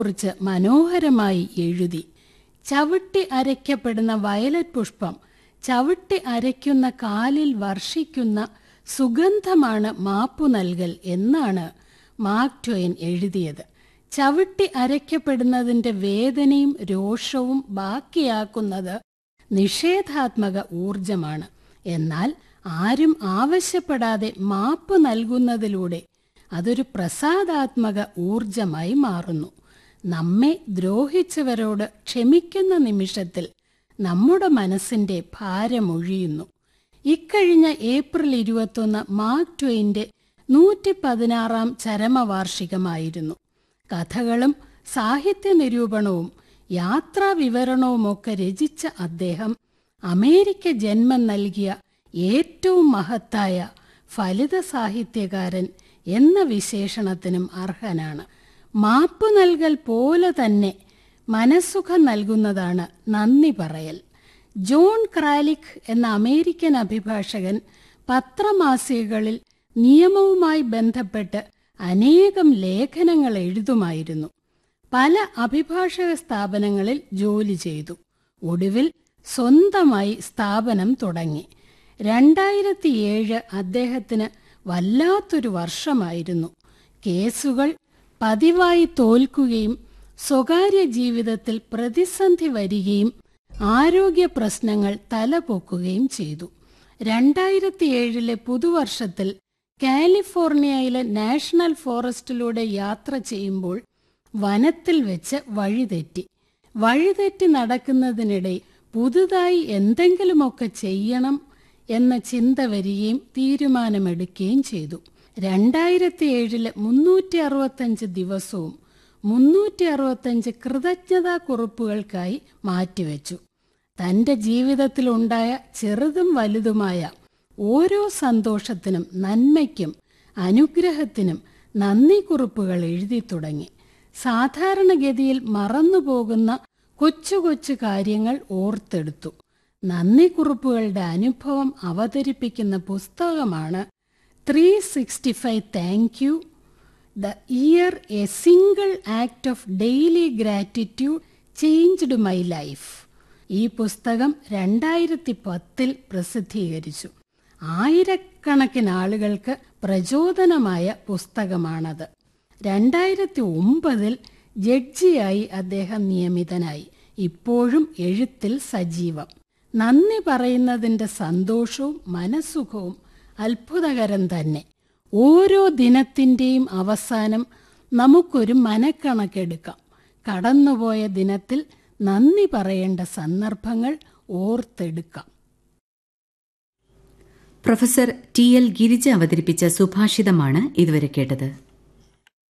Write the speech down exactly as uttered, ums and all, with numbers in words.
കുറിച്ച് മനോഹരമായി എഴുതി. ചവിട്ടി അരയ്ക്കപ്പെടുന്ന വയലറ്റ് പുഷ്പം ചവിട്ടി അരയ്ക്കുന്ന കാലിൽ വർഷിക്കുന്ന സുഗന്ധമാണ് മാപ്പു നൽകൽ എന്നാണ് മാർക്ക് ട്വെയിൻ എഴുതിയത്. ചവിട്ടി അരയ്ക്കപ്പെടുന്നതിൻ്റെ വേദനയും രോഷവും ബാക്കിയാക്കുന്നത് നിഷേധാത്മക ഊർജമാണ്. എന്നാൽ ആരും ആവശ്യപ്പെടാതെ മാപ്പ് നൽകുന്നതിലൂടെ അതൊരു പ്രസാദാത്മക ഊർജമായി മാറുന്നു. നമ്മെ ദ്രോഹിച്ചവരോട് ക്ഷമിക്കുന്ന നിമിഷത്തിൽ നമ്മുടെ മനസ്സിൻ്റെ ഭാരമൊഴിയുന്നു. ഇക്കഴിഞ്ഞ ഏപ്രിൽ ഇരുപത്തൊന്ന് മാർക്ക് ട്വെയിൻ്റെ നൂറ്റി പതിനാറാം ചരമവാർഷികമായിരുന്നു. കഥകളും സാഹിത്യ നിരൂപണവും യാത്രാ വിവരണവുമൊക്കെ രചിച്ച അദ്ദേഹം അമേരിക്ക ജന്മം നൽകിയ ഏറ്റവും മഹത്തായ ഫലിത സാഹിത്യകാരൻ എന്ന വിശേഷണത്തിനും അർഹനാണ്. മാപ്പ് നൽകൽ പോലെ തന്നെ മനസ്സുഖം നൽകുന്നതാണ് നന്ദി പറയൽ. ജോൺ ക്രാലിക് എന്ന അമേരിക്കൻ അഭിഭാഷകൻ പത്രമാസികകളിൽ നിയമവുമായി ബന്ധപ്പെട്ട് അനേകം ലേഖനങ്ങൾ എഴുതുമായിരുന്നു. പല അഭിഭാഷക സ്ഥാപനങ്ങളിൽ ജോലി ചെയ്തു. ഒടുവിൽ സ്വന്തമായി സ്ഥാപനം തുടങ്ങി. രണ്ടായിരത്തി ഏഴ് അദ്ദേഹത്തിന് വല്ലാത്തൊരു വർഷമായിരുന്നു. കേസുകൾ പതിവായി തോൽക്കുകയും സ്വകാര്യ ജീവിതത്തിൽ പ്രതിസന്ധി വരികയും ആരോഗ്യ പ്രശ്നങ്ങൾ തലപൊക്കുകയും ചെയ്തു. രണ്ടായിരത്തി ഏഴിലെ പുതുവർഷത്തിൽ കാലിഫോർണിയയിലെ നാഷണൽ ഫോറസ്റ്റിലൂടെ യാത്ര ചെയ്യുമ്പോൾ വനത്തിൽ വെച്ച് വഴിതെറ്റി. വഴിതെറ്റി നടക്കുന്നതിനിടെ പുതുതായി എന്തെങ്കിലുമൊക്കെ ചെയ്യണം എന്ന ചിന്ത വരികയും തീരുമാനമെടുക്കുകയും ചെയ്തു. രണ്ടായിരത്തി ഏഴിലെ മുന്നൂറ്റി അറുപത്തഞ്ച് ദിവസവും മുന്നൂറ്റി അറുപത്തഞ്ച് കൃതജ്ഞതാ കുറിപ്പുകൾക്കായി മാറ്റിവെച്ചു. തൻ്റെ ജീവിതത്തിലുണ്ടായ ചെറുതും വലുതുമായ ഓരോ സന്തോഷത്തിനും നന്മയ്ക്കും അനുഗ്രഹത്തിനും നന്ദി കുറിപ്പുകൾ എഴുതി തുടങ്ങി. സാധാരണഗതിയിൽ മറന്നുപോകുന്ന കൊച്ചു കൊച്ചു കാര്യങ്ങൾ ഓർത്തെടുത്തു. നന്ദി കുറിപ്പുകളുടെ അനുഭവം അവതരിപ്പിക്കുന്ന പുസ്തകമാണ് three sixty five thank you the year A single act of daily gratitude changed my life. ഈ പുസ്തകം രണ്ടായിരത്തി പത്തിൽ പ്രസിദ്ധീകരിച്ചു. ആയിരക്കണക്കിന് ആളുകൾക്ക് പ്രചോദനമായ പുസ്തകമാണത്. രണ്ടായിരത്തി ഒമ്പതിൽ ജഡ്ജിയായി അദ്ദേഹം നിയമിതനായി. ഇപ്പോഴും എഴുത്തിൽ സജീവം. നന്ദി പറയുന്നതിൻ്റെ സന്തോഷവും മനസ്സുഖവും അത്ഭുതകരം തന്നെ. ഓരോ ദിനത്തിൻ്റെയും അവസാനം നമുക്കൊരു മനക്കണക്കെടുക്കാം. കടന്നുപോയ ദിനത്തിൽ നന്ദി പറയേണ്ട സന്ദർഭങ്ങൾ ഓർത്തെടുക്കാം. പ്രൊഫസർ ടി എൽ ഗിരിജ അവതരിപ്പിച്ച സുഭാഷിതമാണ് ഇതുവരെ കേട്ടത്.